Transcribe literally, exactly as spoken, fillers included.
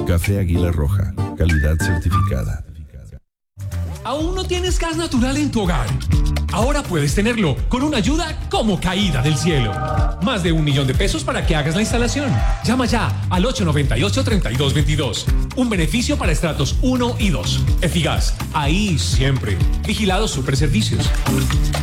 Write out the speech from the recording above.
Café Águila Roja, calidad certificada. ¿Aún no tienes gas natural en tu hogar? Ahora puedes tenerlo con una ayuda como caída del cielo. Más de un millón de pesos para que hagas la instalación. Llama ya al ocho nueve ocho, tres dos dos dos. Un beneficio para estratos uno y dos. Efigas, ahí siempre. Vigilado Superservicios.